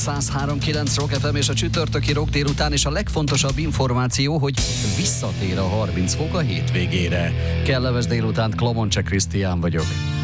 103.9 Rock FM és a csütörtöki rock délután, és a legfontosabb információ, hogy visszatér a 30 fok a hétvégére. Kellemes délutánt, Klomoncse Krisztián vagyok.